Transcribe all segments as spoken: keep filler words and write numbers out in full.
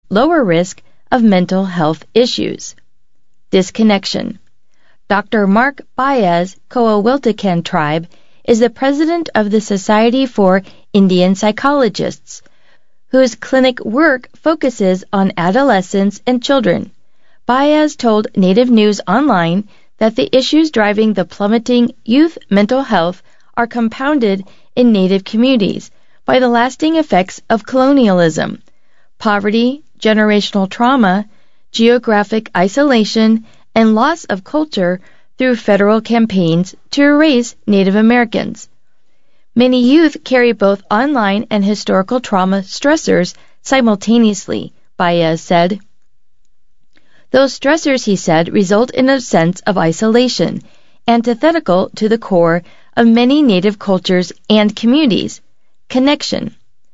lower risk of mental health issues. Disconnection. Doctor Mark Baez, Coahuiltecan Tribe, is the president of the Society for Indian Psychologists, whose clinic work focuses on adolescents and children. Baez told Native News Online that the issues driving the plummeting youth mental health are compounded in Native communities by the lasting effects of colonialism, poverty, generational trauma, geographic isolation, and loss of culture through federal campaigns to erase Native Americans. Many youth carry both online and historical trauma stressors simultaneously, Baez said. Those stressors, he said, result in a sense of isolation, antithetical to the core of many Native cultures and communities, connection.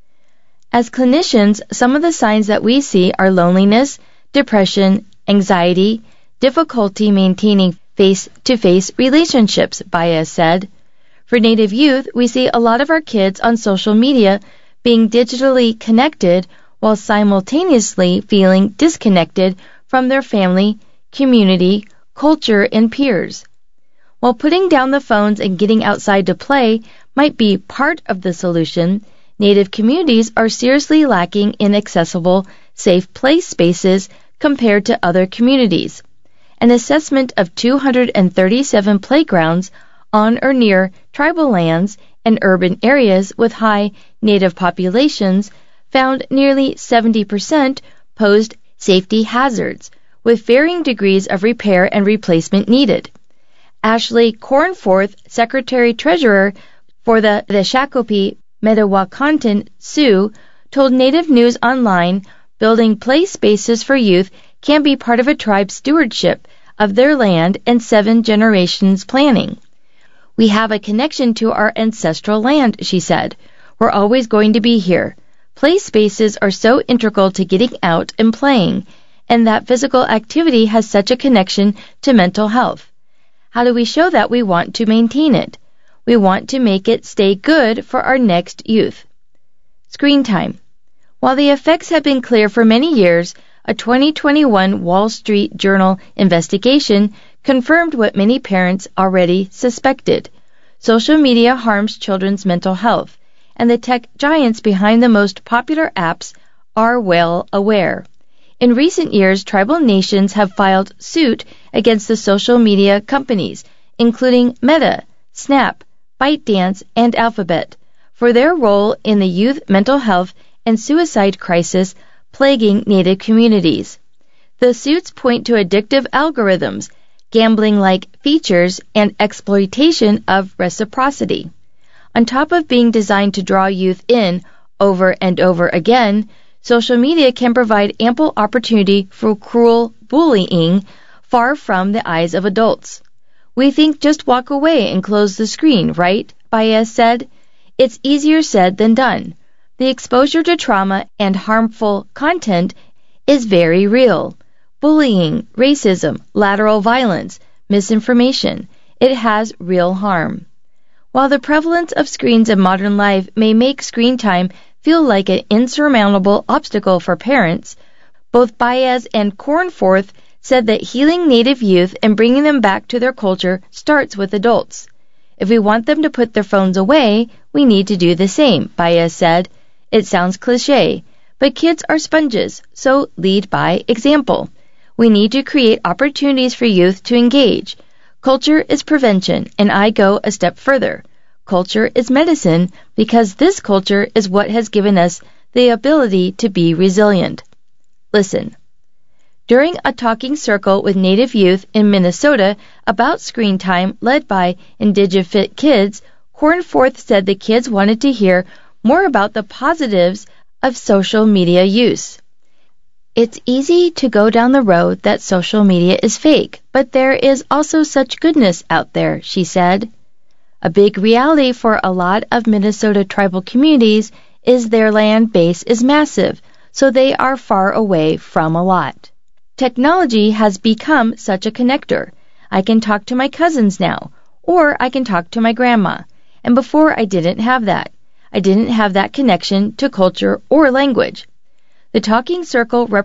As clinicians, some of the signs that we see are loneliness, depression, anxiety, difficulty maintaining face-to-face relationships, Baez said. For Native youth, we see a lot of our kids on social media being digitally connected while simultaneously feeling disconnected from their family, community, culture, and peers. While putting down the phones and getting outside to play might be part of the solution, Native communities are seriously lacking in accessible, safe play spaces compared to other communities. An assessment of two hundred thirty-seven playgrounds on or near tribal lands and urban areas with high Native populations found nearly seventy percent posed safety hazards, with varying degrees of repair and replacement needed. Ashley Cornforth, Secretary-Treasurer for the, the Shakopee Mdewakanton Sioux, told Native News Online building play spaces for youth can be part of a tribe's stewardship of their land and seven generations planning. We have a connection to our ancestral land, she said. We're always going to be here. Play spaces are so integral to getting out and playing, and that physical activity has such a connection to mental health. How do we show that we want to maintain it? We want to make it stay good for our next youth. Screen time. While the effects have been clear for many years, a twenty twenty-one Wall Street Journal investigation confirmed what many parents already suspected. Social media harms children's mental health, and the tech giants behind the most popular apps are well aware. In recent years, tribal nations have filed suit against the social media companies, including Meta, Snap, ByteDance, and Alphabet, for their role in the youth mental health and suicide crisis plaguing Native communities. The suits point to addictive algorithms, gambling-like features, and exploitation of reciprocity. On top of being designed to draw youth in over and over again, social media can provide ample opportunity for cruel bullying far from the eyes of adults. We think just walk away and close the screen, right? Baez said. It's easier said than done. The exposure to trauma and harmful content is very real. Bullying, racism, lateral violence, misinformation. It has real harm. While the prevalence of screens in modern life may make screen time feel like an insurmountable obstacle for parents, both Baez and Cornforth said that healing Native youth and bringing them back to their culture starts with adults. If we want them to put their phones away, we need to do the same, Baez said. It sounds cliché, but kids are sponges, so lead by example. We need to create opportunities for youth to engage. Culture is prevention, and I go a step further. Culture is medicine because this culture is what has given us the ability to be resilient. Listen. During a talking circle with Native youth in Minnesota about screen time led by IndigiFit Kids, Cornforth said the kids wanted to hear more about the positives of social media use. It's easy to go down the road that social media is fake, but there is also such goodness out there, she said. A big reality for a lot of Minnesota tribal communities is their land base is massive, so they are far away from a lot. Technology has become such a connector. I can talk to my cousins now, or I can talk to my grandma. And before I didn't have that. I didn't have that connection to culture or language. The talking circle